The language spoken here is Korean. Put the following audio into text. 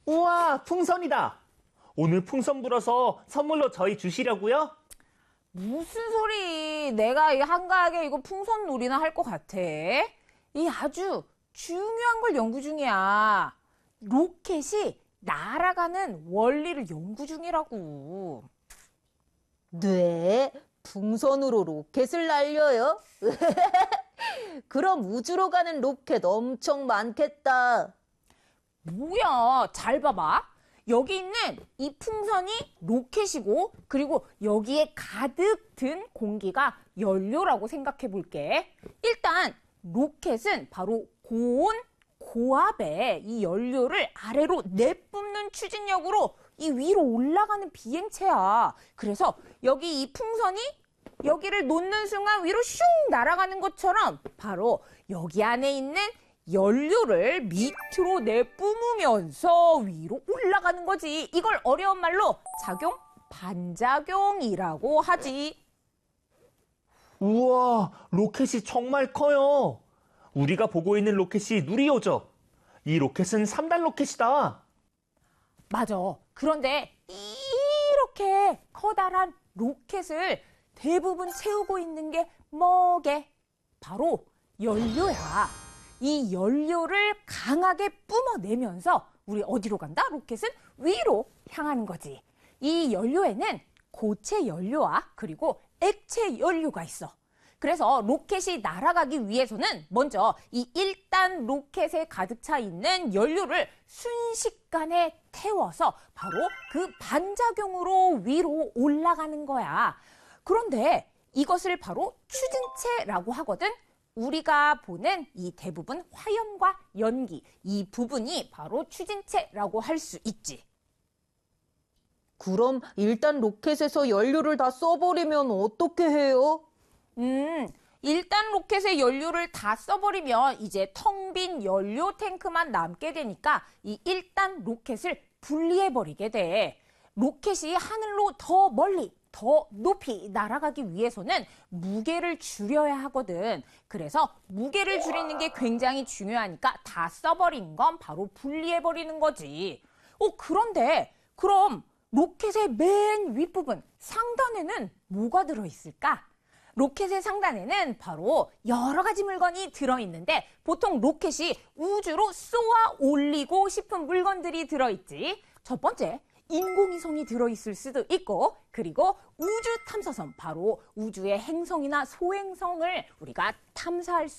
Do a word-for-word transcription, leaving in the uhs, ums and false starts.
우와, 풍선이다. 오늘 풍선 불어서 선물로 저희 주시려고요? 무슨 소리? 내가 이 한가하게 이거 풍선 놀이나 할 것 같아? 이 아주 중요한 걸 연구 중이야. 로켓이 날아가는 원리를 연구 중이라고. 네, 풍선으로 로켓을 날려요? 그럼 우주로 가는 로켓 엄청 많겠다. 뭐야, 잘 봐봐. 여기 있는 이 풍선이 로켓이고, 그리고 여기에 가득 든 공기가 연료라고 생각해 볼게. 일단 로켓은 바로 고온, 고압에 이 연료를 아래로 내뿜는 추진력으로 이 위로 올라가는 비행체야. 그래서 여기 이 풍선이 여기를 놓는 순간 위로 슝 날아가는 것처럼 바로 여기 안에 있는 연료를 밑으로 내뿜으면서 위로 올라가는 거지. 이걸 어려운 말로 작용, 반작용이라고 하지. 우와, 로켓이 정말 커요. 우리가 보고 있는 로켓이 누리호죠. 이 로켓은 삼 단 로켓이다. 맞아. 그런데 이렇게 커다란 로켓을 대부분 채우고 있는 게 뭐게? 바로 연료야. 이 연료를 강하게 뿜어내면서 우리 어디로 간다? 로켓은 위로 향하는 거지. 이 연료에는 고체 연료와 그리고 액체 연료가 있어. 그래서 로켓이 날아가기 위해서는 먼저 이 일 단 로켓에 가득 차 있는 연료를 순식간에 태워서 바로 그 반작용으로 위로 올라가는 거야. 그런데 이것을 바로 추진체라고 하거든. 우리가 보는 이 대부분 화염과 연기, 이 부분이 바로 추진체라고 할 수 있지. 그럼 일단 로켓에서 연료를 다 써버리면 어떻게 해요? 음, 일단 로켓의 연료를 다 써버리면 이제 텅 빈 연료 탱크만 남게 되니까 이 일 단 로켓을 분리해버리게 돼. 로켓이 하늘로 더 멀리, 더 높이 날아가기 위해서는 무게를 줄여야 하거든. 그래서 무게를 줄이는 게 굉장히 중요하니까 다 써버린 건 바로 분리해버리는 거지. 어, 그런데 그럼 로켓의 맨 윗부분, 상단에는 뭐가 들어있을까? 로켓의 상단에는 바로 여러 가지 물건이 들어있는데 보통 로켓이 우주로 쏘아 올리고 싶은 물건들이 들어있지. 첫 번째, 인공위성이 들어있을 수도 있고, 그리고 우주 탐사선, 바로 우주의 행성이나 소행성을 우리가 탐사할 수